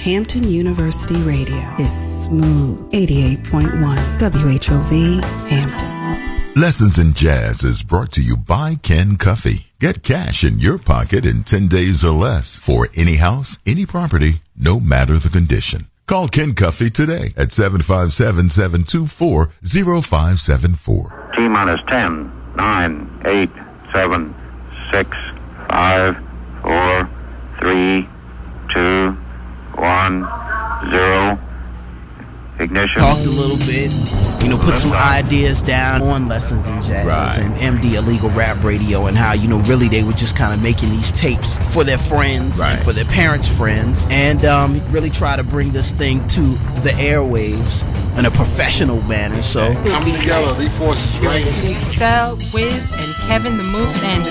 Hampton University Radio is smooth. 88.1 WHOV Hampton. Lessons in Jazz is brought to you by Ken Cuffey. Get cash in your pocket in 10 days or less for any house, any property, no matter the condition. Call Ken Cuffey today at 757-724-0574. T-minus 10, 9, 8, 7, 6, 5, 4, 3, 2, 1, 0. Ignition. Talked a little bit, put some ideas down on Lessons in Jazz and MD Illegal Rap Radio, and how, really they were just kind of making these tapes for their friends and for their parents' friends, and really try to bring this thing to the airwaves in a professional manner. So coming together, these forces right. Cell, Wiz, and Kevin the Moose Anderson.